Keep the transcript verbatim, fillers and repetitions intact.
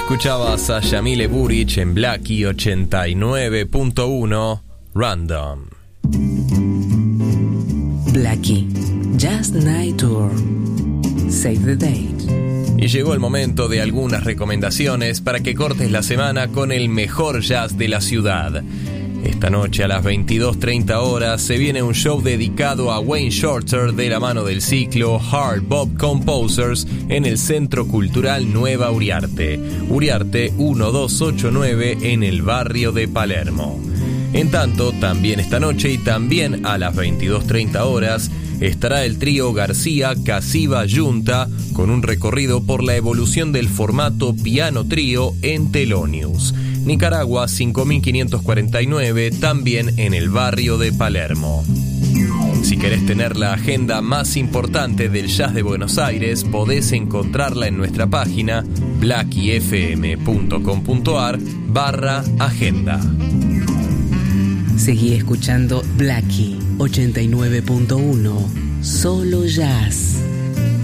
Escuchabas a Yamile Buric en Blackie ochenta y nueve punto uno Random. Blackie, Just Night Tour. Save the date. Y llegó el momento de algunas recomendaciones para que cortes la semana con el mejor jazz de la ciudad. Esta noche a las veintidós treinta horas se viene un show dedicado a Wayne Shorter de la mano del ciclo Hard Bop Composers en el Centro Cultural Nueva Uriarte, Uriarte uno dos ocho nueve en el barrio de Palermo. En tanto, también esta noche y también a las veintidós treinta horas estará el trío García Casiva Junta con un recorrido por la evolución del formato piano trío en Telonius, Nicaragua cinco mil quinientos cuarenta y nueve, también en el barrio de Palermo. Si querés tener la agenda más importante del jazz de Buenos Aires, podés encontrarla en nuestra página blackiefm.com.ar barra agenda. Seguí escuchando Blackie ochenta y nueve punto uno, solo jazz.